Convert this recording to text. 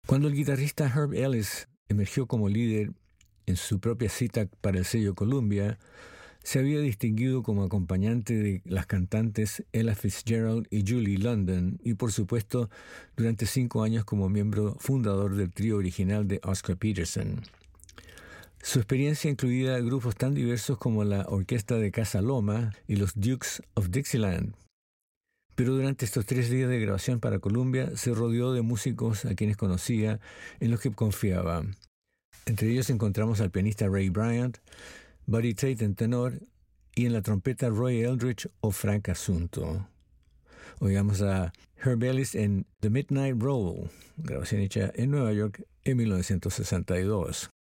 Cuando el guitarrista Herb Ellis emergió como líder en su propia cita para el sello Columbia, se había distinguido como acompañante de las cantantes Ella Fitzgerald y Julie London y, por supuesto, durante 5 años como miembro fundador del trío original de Oscar Peterson. Su experiencia incluía grupos tan diversos como la Orquesta de Casa Loma y los Dukes of Dixieland. Pero durante estos 3 días de grabación para Columbia se rodeó de músicos a quienes conocía, en los que confiaba. Entre ellos encontramos al pianista Ray Bryant, Buddy Tate en tenor y en la trompeta Roy Eldridge o Frank Asunto. Oigamos a Herb Ellis en The Midnight Roll, grabación hecha en Nueva York en 1962.